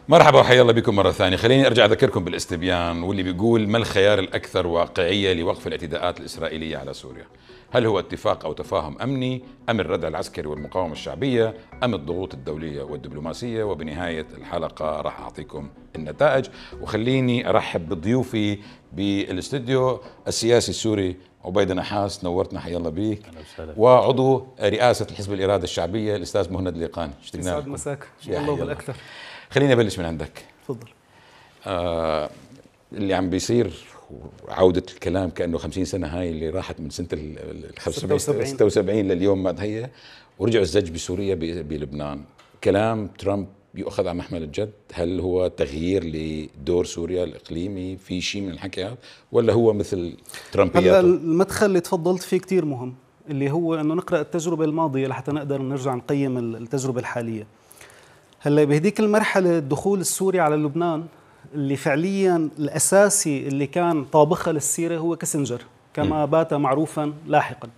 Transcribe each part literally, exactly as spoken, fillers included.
مرحبا وحيا الله بكم مرة ثانية. خليني أرجع أذكركم بالاستبيان واللي بيقول: ما الخيار الأكثر واقعية لوقف الاعتداءات الإسرائيلية على سوريا؟ هل هو اتفاق أو تفاهم أمني، أم الردع العسكري والمقاومة الشعبية، أم الضغوط الدولية والدبلوماسية؟ وبنهاية الحلقة راح أعطيكم النتائج. وخليني أرحب بضيوفي بالاستوديو: السياسي السوري عبيدة نحاس، نورتنا، حيا الله بيك. وعضو رئاسة الحزب الإرادة الشعبية الأستاذ مهند ليقان، اشتقنا لكم. مساك الله بالأكثر. خليني أبلش من عندك. تفضل. آه اللي عم بيصير عودة الكلام كأنه خمسين سنة، هاي اللي راحت من سنة ال ستة وسبعين لليوم، بعد هي ورجعوا الزج بسوريا بلبنان. كلام ترامب يؤخذ على محمل الجد؟ هل هو تغيير لدور سوريا الإقليمي؟ في شيء من الحكي هذا ولا هو مثل ترامبياته؟ المدخل اللي تفضلت فيه كتير مهم، اللي هو أنه نقرأ التجربة الماضية لحتى نقدر نرجع نقيم التجربة الحالية. هلا بهديك المرحلة الدخول السوري على لبنان اللي فعليا الأساسي اللي كان طابخها للسيرة هو كيسنجر كما بات معروفا لاحقا.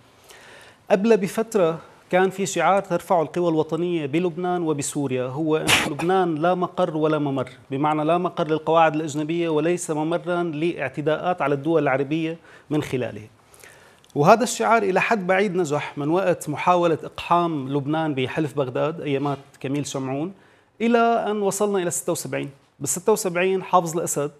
قبل بفترة كان في شعار ترفعه القوى الوطنية بلبنان وبسوريا، هو أن لبنان لا مقر ولا ممر، بمعنى لا مقر للقواعد الأجنبية وليس ممرا لاعتداءات على الدول العربية من خلاله. وهذا الشعار إلى حد بعيد نجح من وقت محاولة إقحام لبنان بحلف بغداد أيامات كميل شمعون إلى أن وصلنا إلى ستة وسبعين. بال ستة وسبعين حافظ الأسد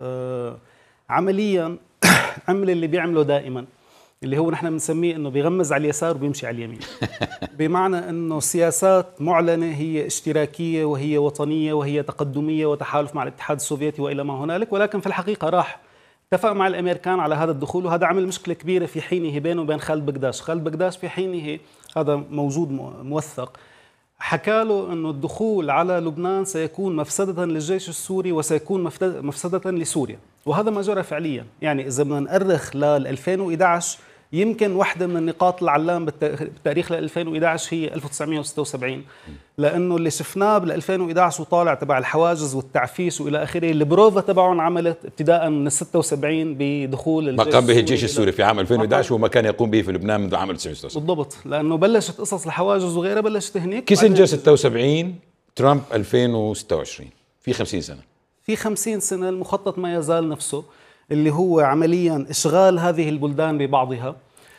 آه عمليا عمل اللي بيعمله دائما، اللي هو نحن بنسميه انه بيغمز على اليسار وبيمشي على اليمين. بمعنى انه سياسات معلنه هي اشتراكيه وهي وطنيه وهي تقدميه وتحالف مع الاتحاد السوفيتي والى ما هنالك، ولكن في الحقيقه راح اتفق مع الامريكان على هذا الدخول، وهذا عمل مشكله كبيره في حينه بينه وبين خالد بقداش. خالد بقداش في حينه هذا موجود موثق، حكى له انه الدخول على لبنان سيكون مفسده للجيش السوري وسيكون مفسده لسوريا، وهذا ما جرى فعليا. يعني اذا بدنا نأرخ لل ألفين وإحدى عشر، يمكن واحدة من النقاط العلام بالتاريخ ل ألفين وإحدى عشر هي ألف وتسعمئة وستة وسبعين، لأنه اللي شفناه بال ألفين وإحدى عشر وطالع تبع الحواجز والتعفيش وإلى آخره، البروفا تبعهم عملت ابتداء من ستة وسبعين بدخول الجيش ما قام به الجيش السوري في عام ألفين وإحدى عشر وما كان يقوم به في لبنان منذ عام ألف وتسعمئة وستة وسبعين. بالضبط، لأنه بلشت قصص الحواجز وغيرها بلشت هنيك. كيسنجر ستة وسبعين، ترامب ألفين وستة وعشرين، في خمسين سنة. في خمسين سنة المخطط ما يزال نفسه، اللي هو عمليا إشغال هذه البلدان ببعضها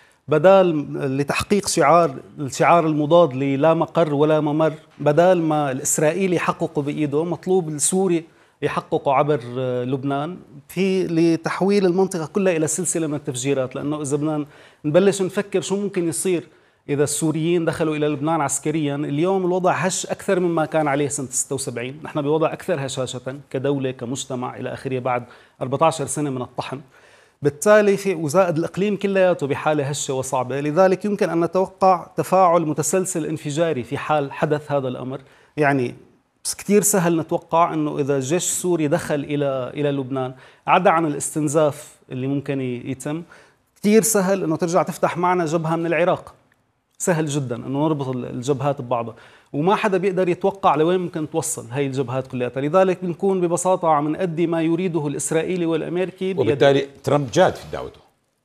بدال لتحقيق شعار الشعار المضاد للا مقر ولا ممر. بدال ما الإسرائيلي يحققه بإيده، مطلوب السوري يحققه عبر لبنان في لتحويل المنطقة كلها إلى سلسلة من التفجيرات. لأنه إذا بدنا نبلش نفكر شو ممكن يصير إذا السوريين دخلوا إلى لبنان عسكريا، اليوم الوضع هش أكثر مما كان عليه سنة ستة وسبعين. نحن بوضع أكثر هشاشة كدولة كمجتمع إلى آخره بعد أربعة عشر سنة من الطحن. بالتالي في وزائد الإقليم كلياته بحالة هشة وصعبة، لذلك يمكن أن نتوقع تفاعل متسلسل انفجاري في حال حدث هذا الأمر. يعني بس كتير سهل نتوقع أنه إذا الجيش السوري دخل إلى إلى لبنان، عدا عن الاستنزاف اللي ممكن يتم، كتير سهل أنه ترجع تفتح معنا جبهة من العراق. سهل جدا أنه نربط الجبهات ببعضها، وما حدا بيقدر يتوقع لوين ممكن توصل هاي الجبهات كلها. لذلك بنكون ببساطة عم نأدي ما يريده الإسرائيلي والأمريكي، وبالتالي ترامب جاد في دعوته.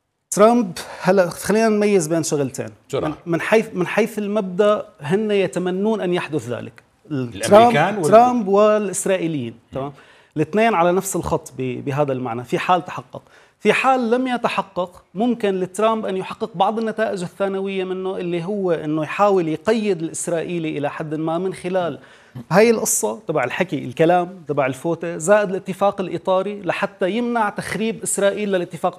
ترامب هلا خلينا نميز بين شغلتين. جرى. من حيث من حيث المبدأ هن يتمنون أن يحدث ذلك، الأمريكان وال... ترامب والإسرائيليين، تمام، الاثنين على نفس الخط بهذا المعنى. في حال تحقق، في حال لم يتحقق، ممكن لترامب أن يحقق بعض النتائج الثانوية منه، اللي هو أنه يحاول يقيد الإسرائيلي إلى حد ما من خلال هاي القصة تبع الحكي، الكلام تبع الفوتة، زائد الاتفاق الإطاري، لحتى يمنع تخريب إسرائيل للاتفاق